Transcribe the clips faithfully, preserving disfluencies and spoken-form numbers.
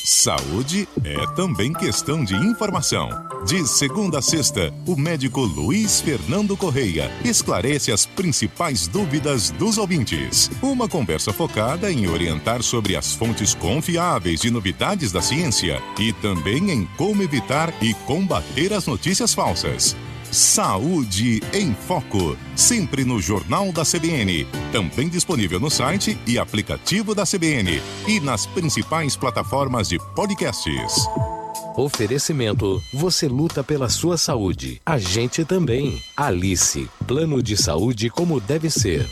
Saúde é também questão de informação. De segunda a sexta, o médico Luiz Fernando Correia esclarece as principais dúvidas dos ouvintes. Uma conversa focada em orientar sobre as fontes confiáveis de novidades da ciência e também em como evitar e combater as notícias falsas. Saúde em Foco, sempre no Jornal da C B N, também disponível no site e aplicativo da C B N e nas principais plataformas de podcasts. Oferecimento, você luta pela sua saúde, a gente também. Alice, plano de saúde como deve ser.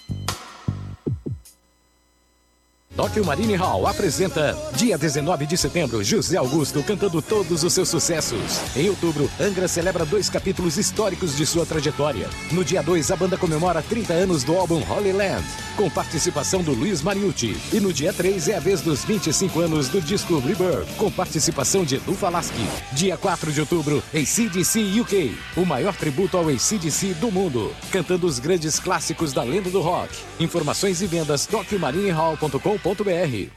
Tóquio Marine Hall apresenta dia dezenove de setembro, José Augusto cantando todos os seus sucessos. Em outubro, Angra celebra dois capítulos históricos de sua trajetória. No dia dois, a banda comemora trinta anos do álbum Holy Land, com participação do Luiz Mariucci. E no dia três é a vez dos vinte e cinco anos do disco Rebirth, com participação de Edu Falaschi. Dia quatro de outubro, A C D C U K, o maior tributo ao A C D C do mundo, cantando os grandes clássicos da lenda do rock. Informações e vendas tóquio marine hall ponto com ponto b r.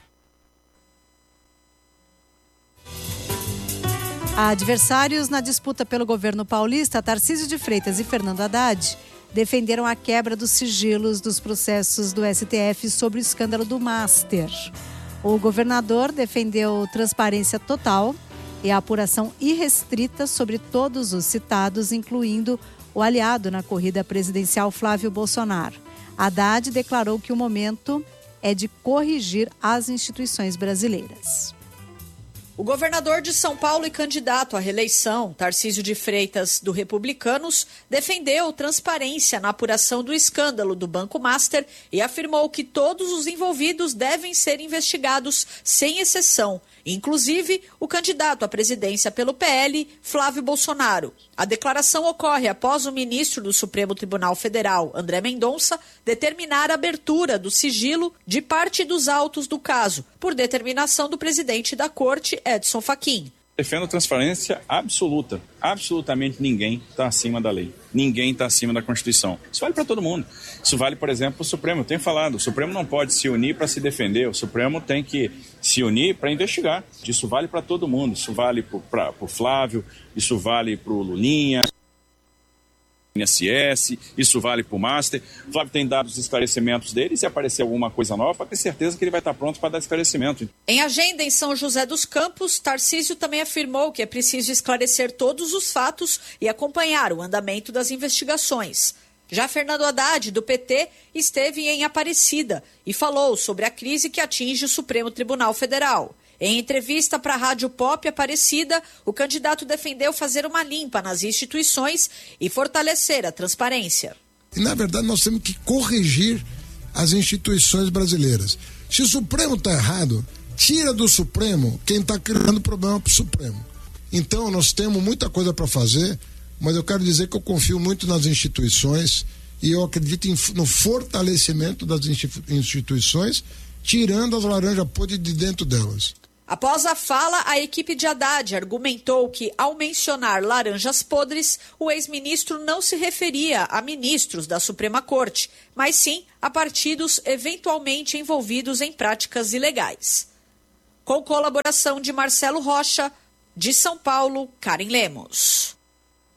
Adversários na disputa pelo governo paulista, Tarcísio de Freitas e Fernando Haddad, defenderam a quebra dos sigilos dos processos do S T F sobre o escândalo do Master. O governador defendeu transparência total e a apuração irrestrita sobre todos os citados, incluindo o aliado na corrida presidencial Flávio Bolsonaro. Haddad declarou que o momento é de corrigir as instituições brasileiras. O governador de São Paulo e candidato à reeleição, Tarcísio de Freitas, do Republicanos, defendeu transparência na apuração do escândalo do Banco Master e afirmou que todos os envolvidos devem ser investigados sem exceção, inclusive o candidato à presidência pelo P L, Flávio Bolsonaro. A declaração ocorre após o ministro do Supremo Tribunal Federal, André Mendonça, determinar a abertura do sigilo de parte dos autos do caso, por determinação do presidente da Corte, Edson Fachin. Defendo transparência absoluta. Absolutamente ninguém está acima da lei. Ninguém está acima da Constituição. Isso vale para todo mundo. Isso vale, por exemplo, para o Supremo. Eu tenho falado, o Supremo não pode se unir para se defender. O Supremo tem que se unir para investigar. Isso vale para todo mundo. Isso vale para o Flávio, isso vale para o Lulinha, I N S S, isso vale para o Master. O Flávio tem dado os esclarecimentos dele. Se aparecer alguma coisa nova, pode ter certeza que ele vai estar pronto para dar esclarecimento. Em agenda em São José dos Campos, Tarcísio também afirmou que é preciso esclarecer todos os fatos e acompanhar o andamento das investigações. Já Fernando Haddad, do P T, esteve em Aparecida e falou sobre a crise que atinge o Supremo Tribunal Federal. Em entrevista para a Rádio Pop Aparecida, o candidato defendeu fazer uma limpa nas instituições e fortalecer a transparência. E, na verdade, nós temos que corrigir as instituições brasileiras. Se o Supremo está errado, tira do Supremo quem está criando problema para o Supremo. Então, nós temos muita coisa para fazer, mas eu quero dizer que eu confio muito nas instituições e eu acredito em, no fortalecimento das instituições, tirando as laranjas podres de dentro delas. Após a fala, a equipe de Haddad argumentou que, ao mencionar laranjas podres, o ex-ministro não se referia a ministros da Suprema Corte, mas sim a partidos eventualmente envolvidos em práticas ilegais. Com colaboração de Marcelo Rocha, de São Paulo, Karen Lemos.